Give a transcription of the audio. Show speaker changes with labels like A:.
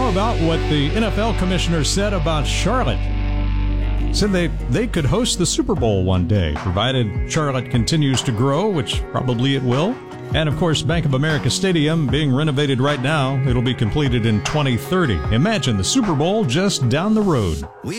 A: How about what the NFL commissioner said about Charlotte? Said they could host the Super Bowl one day, provided Charlotte continues to grow, which probably it will. And, of course, Bank of America Stadium being renovated right now. It'll be completed in 2030. Imagine the Super Bowl just down the road.